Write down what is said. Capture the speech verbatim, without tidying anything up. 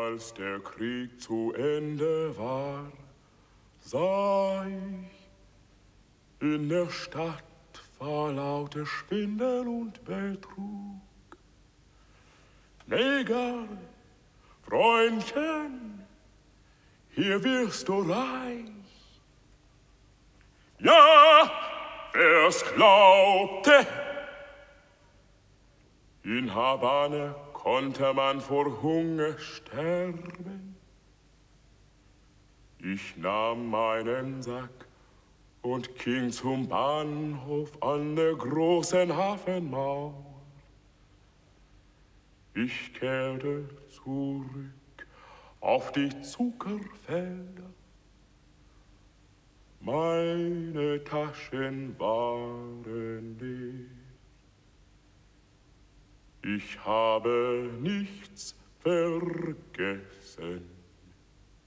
Als der Krieg zu Ende war, sah ich, in der Stadt war lauter Schwindel und Betrug. Neger, Freundchen, hier wirst du reich. Ja, wer's glaubte, in Havanna konnte man vor Hunger sterben. Ich nahm meinen Sack und ging zum Bahnhof an der großen Hafenmauer. Ich kehrte zurück auf die Zuckerfelder. Meine Taschen waren leer. Ich habe nichts vergessen.